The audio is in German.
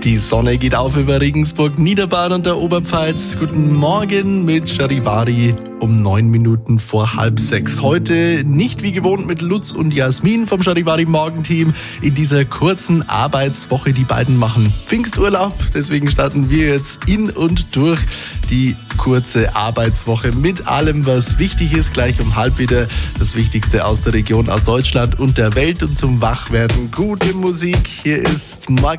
Die Sonne geht auf über Regensburg, Niederbayern und der Oberpfalz. Guten Morgen mit Charivari um 9 Minuten vor 5:30. Heute nicht wie gewohnt mit Lutz und Jasmin vom Charivari Morgenteam. In dieser kurzen Arbeitswoche, die beiden machen Pfingsturlaub. Deswegen starten wir jetzt in und durch die kurze Arbeitswoche mit allem, was wichtig ist. Gleich um 5 wieder das Wichtigste aus der Region, aus Deutschland und der Welt. Und zum Wachwerden gute Musik. Hier ist Mark